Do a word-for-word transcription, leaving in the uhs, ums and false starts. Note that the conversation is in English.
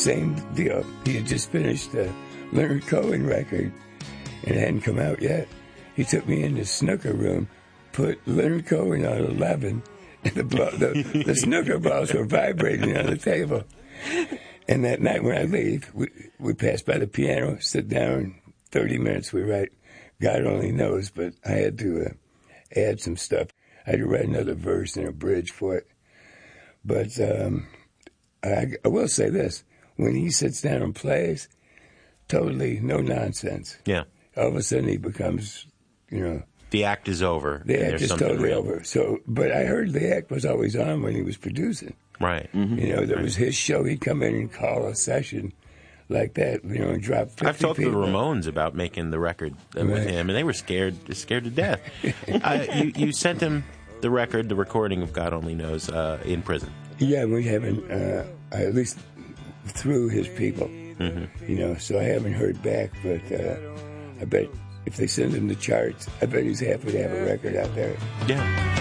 same deal. He had just finished the Leonard Cohen record, and it hadn't come out yet. He took me in the snooker room, put Leonard Cohen on eleven, and the, ball, the, the snooker balls were vibrating on the table. And that night when I leave, we, we pass by the piano, sit down, thirty minutes we write God Only Knows, but I had to uh, add some stuff. I had to write another verse and a bridge for it. But um, I, I will say this. When he sits down and plays, totally no nonsense. Yeah. All of a sudden he becomes, you know... The act is over. The act is totally real. over. So, but I heard the act was always on when he was producing. Right. Mm-hmm. You know, there right. was his show. He'd come in and call a session like that, you know, and drop fifty I've talked people. to the Ramones about making the record with right. him, and they were scared scared to death. uh, you, you sent him the record, the recording of God Only Knows, uh, in prison. Yeah, we haven't, uh, at least through his people, mm-hmm. you know, so I haven't heard back, but uh, I bet if they send him the charts, I bet he's happy to have a record out there. Yeah.